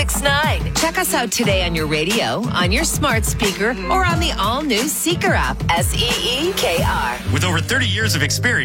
1069. Check us out today on your radio, on your smart speaker, or on the all-new Seeker app. SEEKR. With over 30 years of experience,